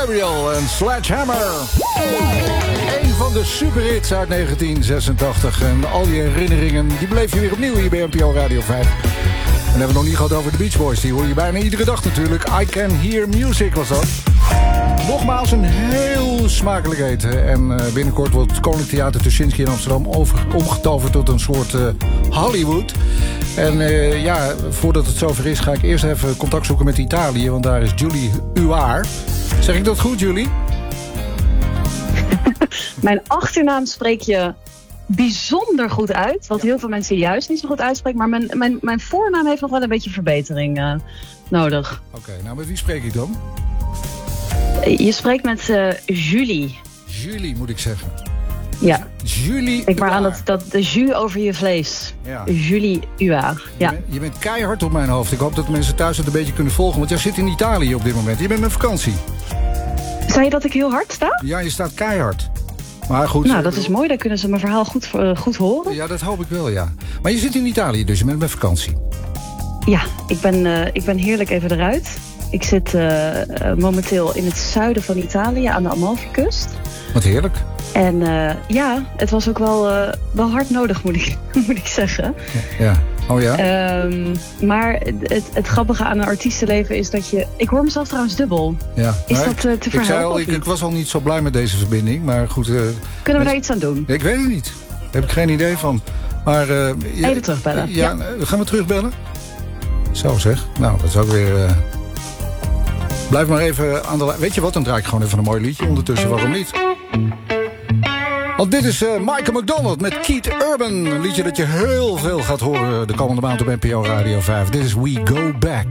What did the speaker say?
Gabriel en Sledgehammer. Een van de superhits uit 1986. En al die herinneringen, die beleef je weer opnieuw hier bij NPO Radio 5. En dan hebben we nog niet gehad over de Beach Boys. Die hoor je bijna iedere dag natuurlijk. I Can Hear Music was dat. Nogmaals een heel smakelijk eten. En binnenkort wordt het Koninklijk Theater Tuschinski in Amsterdam omgetoverd tot een soort Hollywood. En ja, voordat het zover is, ga ik eerst even contact zoeken met Italië. Want daar is Julie Uaar. Zeg ik dat goed, Julie? Mijn achternaam spreek je bijzonder goed uit. Wat heel veel mensen juist niet zo goed uitspreken. Maar mijn voornaam heeft nog wel een beetje verbetering nodig. Oké, nou met wie spreek ik dan? Je spreekt met Julie. Julie, moet ik zeggen. Ja. Julie Denk maar Uaar. aan dat de jus over je vlees. Ja. Julie Uaar. Ja. Je bent keihard op mijn hoofd. Ik hoop dat de mensen thuis het een beetje kunnen volgen. Want jij zit in Italië op dit moment. Je bent met vakantie. Zei je dat ik heel hard sta? Ja, je staat keihard. Maar goed. Nou, dat is mooi. Dan kunnen ze mijn verhaal goed horen. Ja, dat hoop ik wel, ja. Maar je zit in Italië, dus je bent met vakantie. Ja, ik ben heerlijk even eruit. Ik zit momenteel in het zuiden van Italië aan de Amalfikust. Wat heerlijk. En ja, het was ook wel hard nodig, moet ik zeggen. Ja. Oh ja? Maar het grappige aan een artiestenleven is dat je... Ik hoor mezelf trouwens dubbel. Ja. Is dat te ik zei verhelpen? al, ik was al niet zo blij met deze verbinding, maar goed. Kunnen we daar iets aan doen? Ik weet het niet. Daar heb ik geen idee van. Maar, even terugbellen. Ja, gaan we terugbellen? Zo zeg. Nou, dat is ook weer... Blijf maar even aan de lijn. Weet je wat, dan draai ik gewoon even een mooi liedje ondertussen. Waarom niet? Want dit is Michael McDonald met Keith Urban. Een liedje dat je heel veel gaat horen de komende maand op NPO Radio 5. Dit is We Go Back.